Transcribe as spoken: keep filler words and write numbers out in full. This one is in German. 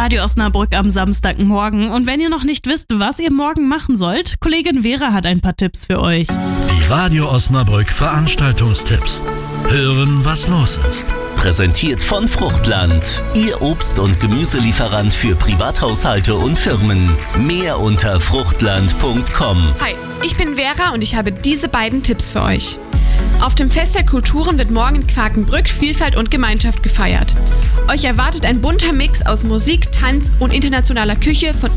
Radio Osnabrück am Samstagmorgen. Und wenn ihr noch nicht wisst, was ihr morgen machen sollt, Kollegin Vera hat ein paar Tipps für euch. Die Radio Osnabrück Veranstaltungstipps. Hören, was los ist. Präsentiert von Fruchtland, Ihr Obst- und Gemüselieferant für Privathaushalte und Firmen. Mehr unter fruchtland punkt com. Hi, ich bin Vera und ich habe diese beiden Tipps für euch. Auf dem Fest der Kulturen wird morgen in Quakenbrück Vielfalt und Gemeinschaft gefeiert. Euch erwartet ein bunter Mix aus Musik, Tanz und internationaler Küche von